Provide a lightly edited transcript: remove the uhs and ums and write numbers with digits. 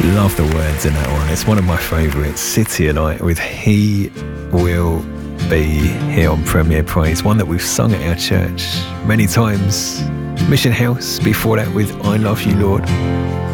Love the words in that one. It's one of my favourites. City of Light with He Will Be here on Premier Praise. One that we've sung at our church many times. Mission House before that with I Love You Lord.